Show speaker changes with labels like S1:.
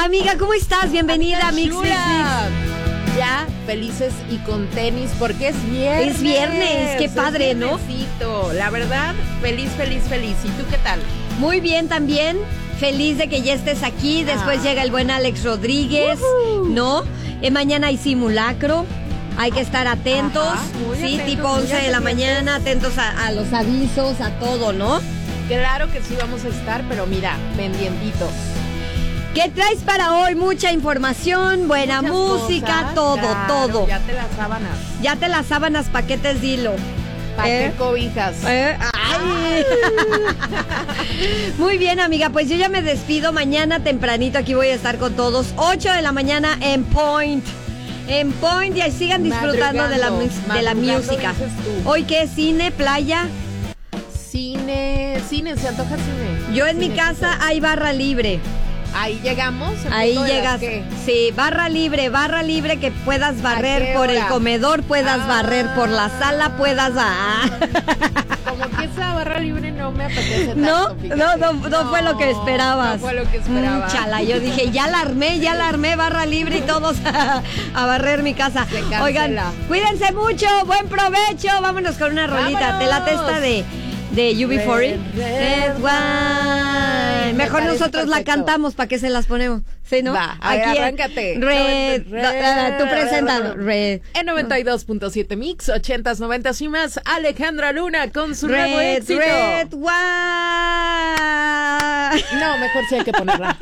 S1: Amiga, ¿cómo estás? Bienvenida a Mix Mix.
S2: Ya felices y con tenis porque es viernes.
S1: Es viernes, qué padre, ¿no?
S2: La verdad, feliz. ¿Y tú qué tal?
S1: Muy bien también. Feliz de que ya estés aquí. Después llega el buen Alex Rodríguez, ¿no? Mañana hay simulacro. Hay que estar atentos. Sí, atentos, tipo 11 de la mañana, atentos a los avisos, a todo, ¿no?
S2: Claro que sí vamos a estar, pero mira, pendientitos.
S1: ¿Qué traes para hoy? Mucha información, buena música,
S2: cosas,
S1: todo,
S2: claro,
S1: todo.
S2: Ya te las sábanas.
S1: Ya te las sábanas, paquetes, dilo.
S2: ¿Para qué cobijas?
S1: ¡Ay! Muy bien, amiga, pues yo ya me despido. Mañana tempranito aquí voy a estar con todos. 8 de la mañana en Point. En Point, y sigan disfrutando de la música. ¿Hoy qué? ¿Cine? ¿Playa?
S2: Cine, se antoja cine.
S1: Yo en mi casa hay barra libre.
S2: Ahí llegamos.
S1: Ahí llegas. Sí, barra libre que puedas barrer por el comedor, puedas barrer por la sala, puedas.
S2: Como que esa barra libre no me apetece tanto.
S1: No fue lo que esperabas.
S2: No fue lo que esperaba.
S1: Chala, yo dije, ya la armé, barra libre y todos a barrer mi casa. Oigan, cuídense mucho, buen provecho. Vámonos con una rolita. Te late esta de UB40. Red Wine. Mejor nosotros la cantamos para que se las ponemos. ¿Sí, no?
S2: Va, aquí arráncate.
S1: Tú preséntalo.
S2: En 92.7 Mix, 80s, 90s y más, Alejandra Luna con su nuevo éxito.
S1: Red Wine.
S2: No, mejor sí hay que ponerla.